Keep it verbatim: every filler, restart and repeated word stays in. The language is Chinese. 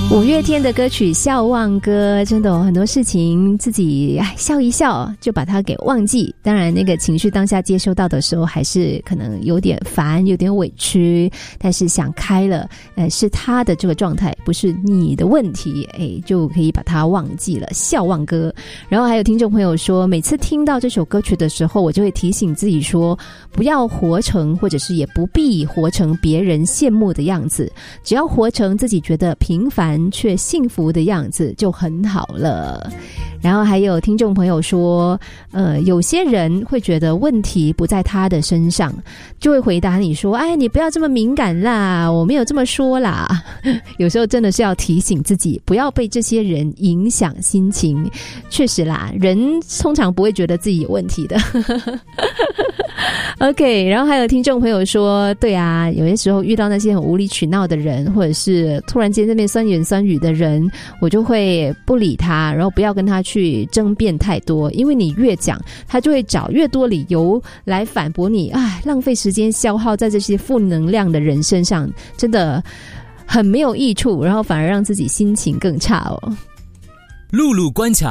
五月天的歌曲《笑忘歌》，真的有很多事情自己笑一笑就把它给忘记。当然那个情绪当下接收到的时候还是可能有点烦有点委屈，但是想开了，呃，是他的这个状态不是你的问题，哎，就可以把它忘记了。笑忘歌。然后还有听众朋友说，每次听到这首歌曲的时候，我就会提醒自己说，不要活成或者是也不必活成别人羡慕的样子，只要活成自己觉得平凡却幸福的样子就很好了。然后还有听众朋友说，呃，有些人会觉得问题不在他的身上，就会回答你说，哎，你不要这么敏感啦，我没有这么说啦。有时候真的是要提醒自己，不要被这些人影响心情。确实啦，人通常不会觉得自己有问题的。OK， 然后还有听众朋友说，对啊，有些时候遇到那些很无理取闹的人，或者是突然间那边酸言酸语的人，我就会不理他，然后不要跟他去争辩太多，因为你越讲，他就会找越多理由来反驳你，哎，浪费时间消耗在这些负能量的人身上，真的很没有益处，然后反而让自己心情更差哦。 露露关卡